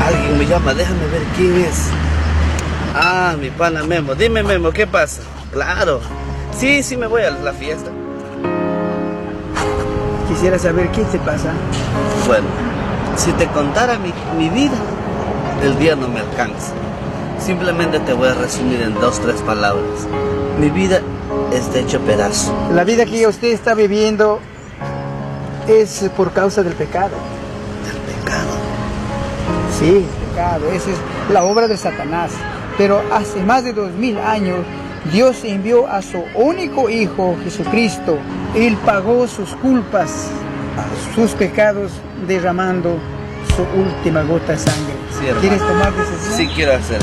Alguien me llama, déjame ver quién es. Ah, mi pana Memo. Dime, Memo, ¿qué pasa? Claro. Sí, me voy a la fiesta. Quisiera saber qué te pasa. Bueno, si te contara mi vida, el día no me alcanza. Simplemente te voy a resumir en 2, 3 palabras. Mi vida es de hecho pedazo. La vida que usted está viviendo es por causa del pecado. ¿Del pecado? Sí, el pecado. Esa es la obra de Satanás. Pero hace más de 2000 años, Dios envió a su único Hijo, Jesucristo. Él pagó sus culpas, sus pecados, derramando su última gota de sangre. Sí, hermano. ¿Quieres tomar decisión? Sí, quiero hacer.